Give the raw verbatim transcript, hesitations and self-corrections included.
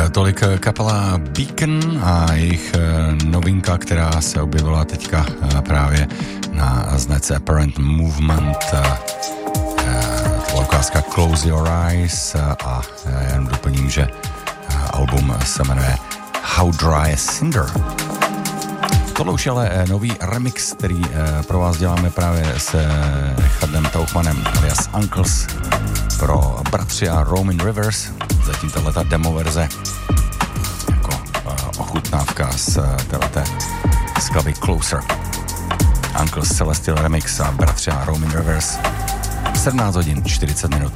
Tolik kapela Beacon a jejich novinka, která se objevila teďka právě na značce Apparent Movement. To byla ukázka Close Your Eyes a jen doplním, že album se jmenuje How Dry a Cinder. Tohle už ale nový remix, který pro vás děláme právě s Chadem Tauchmanem alias Uncles pro bratři a Roman Rivers. Zatím tato demo verze jako ochutnávka z téhleté skladby Closer. Uncles Celestial Remix a bratři a Roman Rivers. sedmnáct hodin čtyřicet minut.